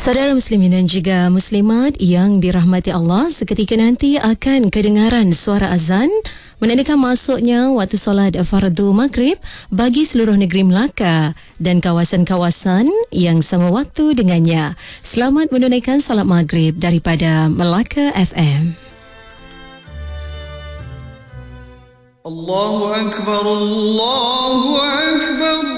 Saudara muslimin dan juga muslimat yang dirahmati Allah, seketika nanti akan kedengaran suara azan menandakan masuknya waktu solat fardu maghrib bagi seluruh negeri Melaka dan kawasan-kawasan yang sama waktu dengannya. Selamat menunaikan solat maghrib daripada Melaka FM. Allahu Akbar, Allahu Akbar.